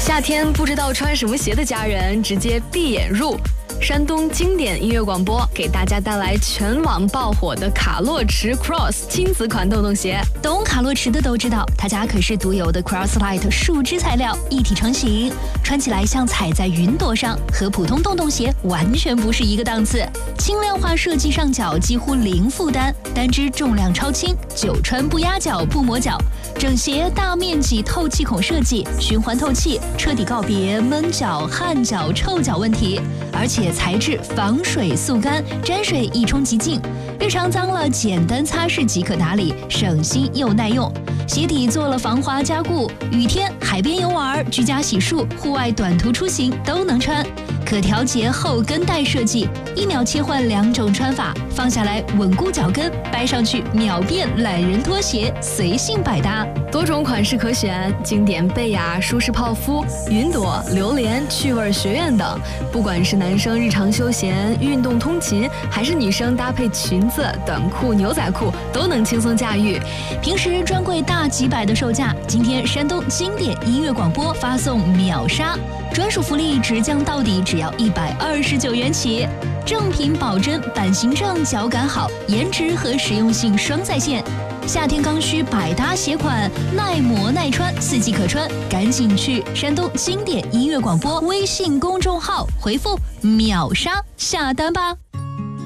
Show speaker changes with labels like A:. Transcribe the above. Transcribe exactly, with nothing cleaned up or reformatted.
A: 夏天不知道穿什么鞋的家人，直接闭眼入。山东经典音乐广播给大家带来全网爆火的卡洛驰 Cross 亲子款洞洞鞋。
B: 懂卡洛驰的都知道，他家可是独有的 Crosslight 树脂材料，一体成型，穿起来像踩在云朵上，和普通洞洞鞋完全不是一个档次。轻量化设计上脚几乎零负担，单只重量超轻，久穿不压脚不磨脚。整鞋大面积透气孔设计，循环透气，彻底告别闷脚、汗脚、臭脚问题，而且材质防水速干，沾水一冲即净，日常脏了简单擦拭即可打理，省心又耐用。鞋底做了防滑加固，雨天、海边游玩、居家洗漱、户外短途出行都能穿。可调节后跟带设计，一秒切换两种穿法，放下来稳固脚跟，掰上去秒变懒人拖鞋，随性百搭。
A: 多种款式可选，经典贝雅、舒适泡芙、云朵、榴莲、趣味学院等。不管是男生日常休闲、运动通勤，还是女生搭配裙子、短裤、牛仔裤，都能轻松驾驭。
B: 平时专柜大几百的售价，今天山东经典音乐广播发送秒杀，专属福利直降到底，只要一百二十九元起。正品保真，版型正，脚感好，颜值和实用性双在线。夏天刚需百搭鞋款，耐磨耐穿，四季可穿，赶紧去山东经典音乐广播微信公众号回复秒杀下单吧。